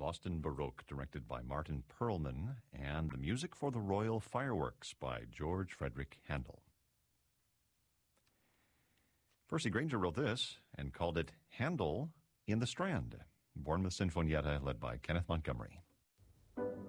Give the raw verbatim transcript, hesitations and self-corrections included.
Boston Baroque, directed by Martin Perlman, and the music for the Royal Fireworks by George Frederick Handel. Percy Granger wrote this and called it Handel in the Strand, Bournemouth Sinfonietta, led by Kenneth Montgomery.